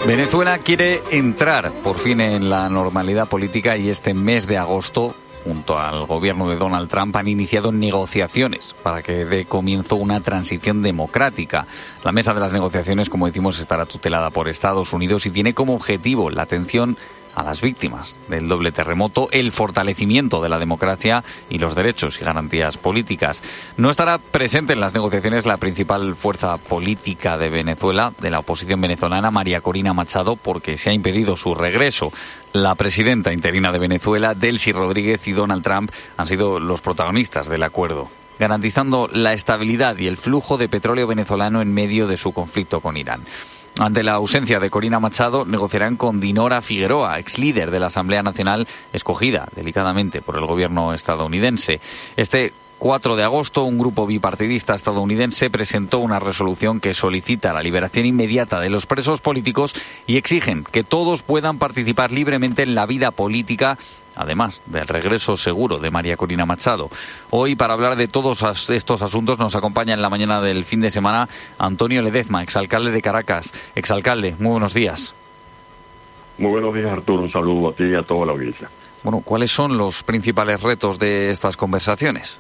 Venezuela quiere entrar por fin en la normalidad política y este mes de agosto, junto al gobierno de Donald Trump, han iniciado negociaciones para que dé comienzo una transición democrática. La mesa de las negociaciones, como decimos, estará tutelada por Estados Unidos y tiene como objetivo la atención a las víctimas del doble terremoto, el fortalecimiento de la democracia y los derechos y garantías políticas. No estará presente en las negociaciones la principal fuerza política de Venezuela, de la oposición venezolana, María Corina Machado, porque se ha impedido su regreso. La presidenta interina de Venezuela, Delcy Rodríguez, y Donald Trump han sido los protagonistas del acuerdo, garantizando la estabilidad y el flujo de petróleo venezolano en medio de su conflicto con Irán. Ante la ausencia de Corina Machado, negociarán con Dinora Figueroa, ex líder de la Asamblea Nacional, escogida delicadamente por el gobierno estadounidense. Este 4 de agosto, un grupo bipartidista estadounidense presentó una resolución que solicita la liberación inmediata de los presos políticos y exigen que todos puedan participar libremente en la vida política, además del regreso seguro de María Corina Machado. Hoy, para hablar de todos estos asuntos, nos acompaña en la mañana del fin de semana Antonio Ledezma, exalcalde de Caracas. Exalcalde, muy buenos días. Muy buenos días, Arturo. Un saludo a ti y a toda la audiencia. Bueno, ¿cuáles son los principales retos de estas conversaciones?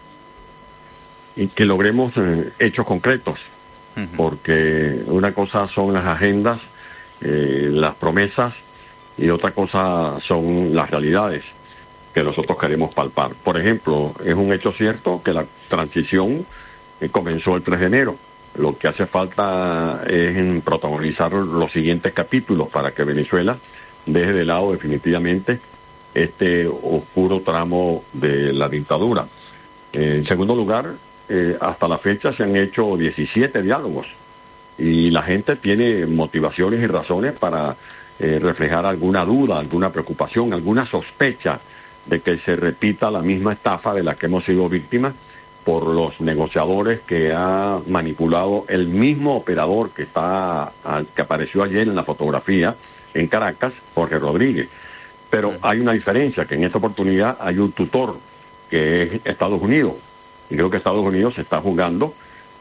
Y que logremos hechos concretos, porque una cosa son las agendas, las promesas, y otra cosa son las realidades que nosotros queremos palpar. Por ejemplo, es un hecho cierto que la transición comenzó el 3 de enero. Lo que hace falta es protagonizar los siguientes capítulos para que Venezuela deje de lado definitivamente este oscuro tramo de la dictadura. En segundo lugar, hasta la fecha se han hecho 17 diálogos y la gente tiene motivaciones y razones para reflejar alguna duda, alguna preocupación, alguna sospecha de que se repita la misma estafa de la que hemos sido víctimas por los negociadores que ha manipulado el mismo operador que apareció ayer en la fotografía en Caracas, Jorge Rodríguez. Pero hay una diferencia, que en esta oportunidad hay un tutor, que es Estados Unidos. Y creo que Estados Unidos se está jugando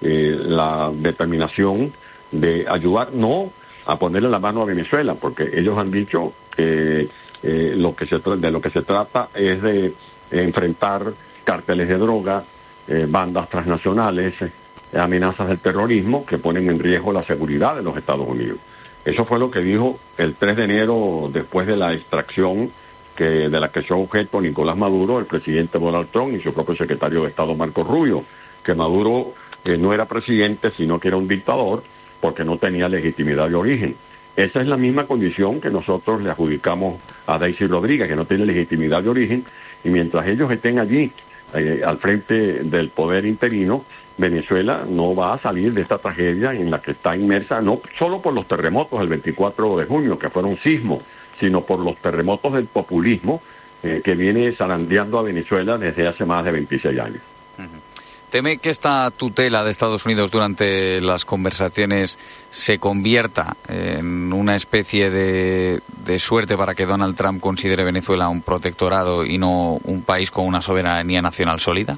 la determinación de ayudar, no a ponerle la mano a Venezuela, porque ellos han dicho que de lo que se trata es de enfrentar cárteles de droga, bandas transnacionales, amenazas del terrorismo que ponen en riesgo la seguridad de los Estados Unidos. Eso fue lo que dijo el 3 de enero, después de la extracción de la que son objeto Nicolás Maduro, el presidente Donald Trump y su propio secretario de Estado Marco Rubio, que Maduro no era presidente, sino que era un dictador, porque no tenía legitimidad de origen. Esa es la misma condición que nosotros le adjudicamos a Delcy Rodríguez, que no tiene legitimidad de origen, y mientras ellos estén allí, al frente del poder interino, Venezuela no va a salir de esta tragedia en la que está inmersa, no solo por los terremotos del 24 de junio, que fueron sismos, sino por los terremotos del populismo que viene zarandeando a Venezuela desde hace más de 26 años. ¿Teme que esta tutela de Estados Unidos durante las conversaciones se convierta en una especie de suerte para que Donald Trump considere Venezuela un protectorado y no un país con una soberanía nacional sólida?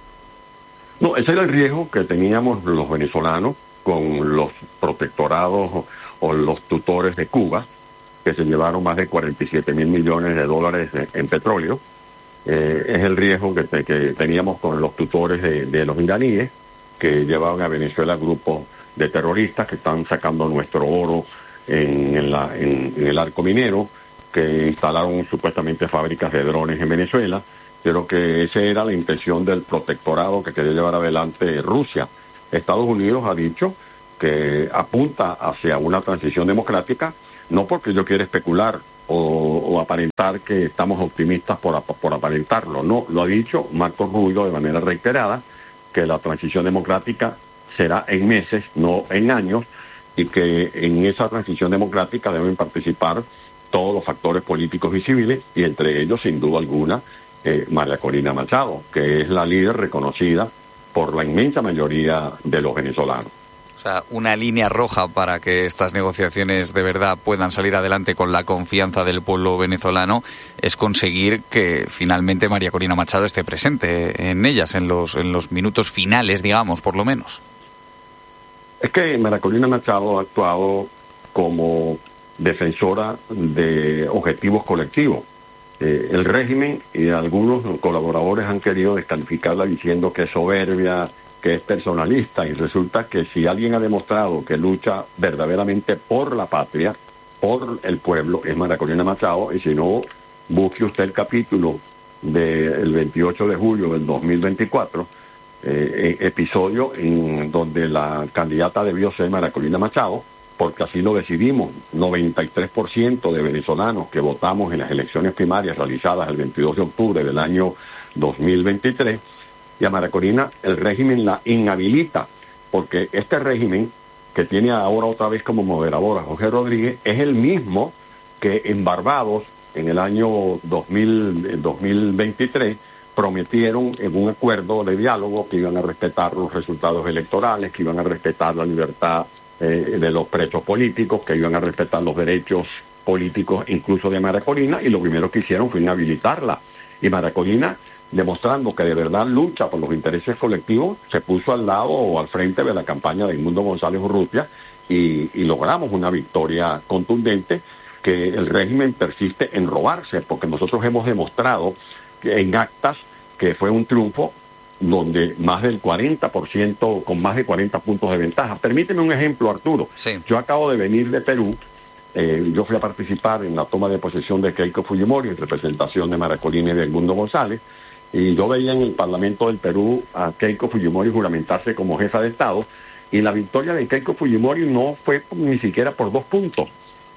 No, ese era el riesgo que teníamos los venezolanos con los protectorados o los tutores de Cuba, que se llevaron más de 47.000 millones de dólares en petróleo. Es el riesgo que teníamos con los tutores de los iraníes, que llevaban a Venezuela grupos de terroristas que están sacando nuestro oro en el arco minero, que instalaron supuestamente fábricas de drones en Venezuela. Creo que esa era la intención del protectorado que quería llevar adelante Rusia. Estados Unidos ha dicho que apunta hacia una transición democrática, no porque yo quiera especular o aparentar que estamos optimistas por aparentarlo. No, lo ha dicho Marco Rubio de manera reiterada, que la transición democrática será en meses, no en años, y que en esa transición democrática deben participar todos los factores políticos y civiles, y entre ellos, sin duda alguna, María Corina Machado, que es la líder reconocida por la inmensa mayoría de los venezolanos. O sea, una línea roja para que estas negociaciones de verdad puedan salir adelante con la confianza del pueblo venezolano es conseguir que finalmente María Corina Machado esté presente en ellas, en los minutos finales, digamos, por lo menos. Es que María Corina Machado ha actuado como defensora de objetivos colectivos. El régimen y algunos colaboradores han querido descalificarla diciendo que es soberbia, que es personalista, y resulta que si alguien ha demostrado que lucha verdaderamente por la patria, por el pueblo, es María Corina Machado, y si no, busque usted el capítulo del 28 de julio del 2024, episodio en donde la candidata debió ser María Corina Machado, porque así lo decidimos. 93% de venezolanos que votamos en las elecciones primarias realizadas el 22 de octubre del año 2023, y a María Corina el régimen la inhabilita, porque este régimen, que tiene ahora otra vez como moderador a Jorge Rodríguez, es el mismo que en Barbados, en el año 2023, prometieron en un acuerdo de diálogo que iban a respetar los resultados electorales, que iban a respetar la libertad de los presos políticos, que iban a respetar los derechos políticos incluso de María Corina, y lo primero que hicieron fue inhabilitarla. Y María Corina, demostrando que de verdad lucha por los intereses colectivos, se puso al lado o al frente de la campaña de Edmundo González Urrutia, y logramos una victoria contundente que el régimen persiste en robarse, porque nosotros hemos demostrado que en actas que fue un triunfo donde más del 40%, con más de 40 puntos de ventaja. Permíteme un ejemplo, Arturo. Sí. Yo acabo de venir de Perú. Yo fui a participar en la toma de posesión de Keiko Fujimori en representación de María Corina y de Edmundo González, y yo veía en el Parlamento del Perú a Keiko Fujimori juramentarse como jefa de Estado, y la victoria de Keiko Fujimori no fue ni siquiera por 2 puntos.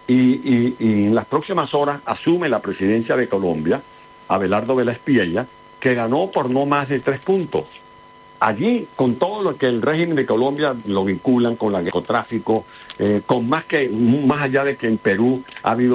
Y en las próximas horas asume la presidencia de Colombia Abelardo Vélez Piella, que ganó por no más de 3 puntos. Allí, con todo lo que el régimen de Colombia lo vinculan con el narcotráfico, con más allá de que en Perú ha habido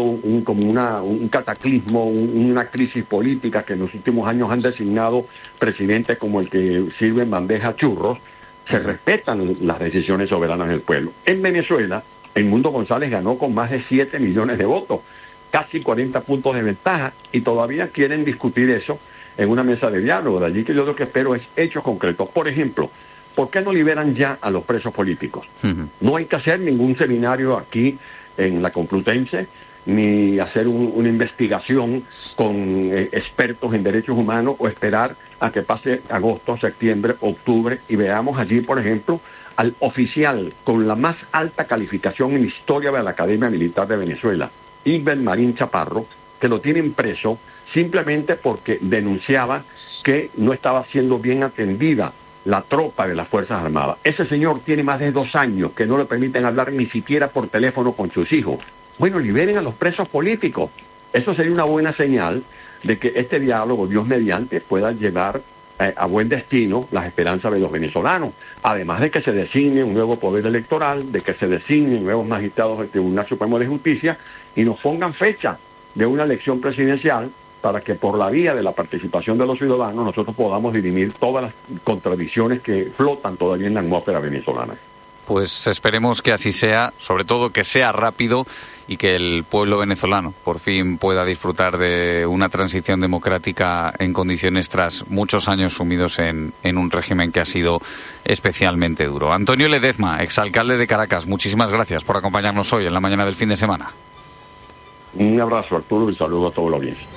un cataclismo, una crisis política que en los últimos años han designado presidentes como el que sirve en bandeja churros, se respetan las decisiones soberanas del pueblo. En Venezuela, Edmundo González ganó con más de 7 millones de votos, casi 40 puntos de ventaja, y todavía quieren discutir eso en una mesa de diálogo. De allí que yo lo que espero es hechos concretos. Por ejemplo, ¿por qué no liberan ya a los presos políticos? No hay que hacer ningún seminario aquí en la Complutense, ni hacer una investigación con expertos en derechos humanos, o esperar a que pase agosto, septiembre, octubre, y veamos allí, por ejemplo, al oficial con la más alta calificación en la historia de la Academia Militar de Venezuela, Iber Marín Chaparro, que lo tienen preso simplemente porque denunciaba que no estaba siendo bien atendida la tropa de las Fuerzas Armadas. Ese señor tiene más de 2 años que no le permiten hablar ni siquiera por teléfono con sus hijos. Bueno, liberen a los presos políticos. Eso sería una buena señal de que este diálogo, Dios mediante, pueda llevar a buen destino las esperanzas de los venezolanos. Además de que se designe un nuevo poder electoral, de que se designen nuevos magistrados del Tribunal Supremo de Justicia, y nos pongan fecha de una elección presidencial, para que por la vía de la participación de los ciudadanos nosotros podamos dirimir todas las contradicciones que flotan todavía en la atmósfera venezolana. Pues esperemos que así sea, sobre todo que sea rápido y que el pueblo venezolano por fin pueda disfrutar de una transición democrática en condiciones tras muchos años sumidos en un régimen que ha sido especialmente duro. Antonio Ledezma, exalcalde de Caracas, muchísimas gracias por acompañarnos hoy en la mañana del fin de semana. Un abrazo, Arturo, y saludo a toda la audiencia.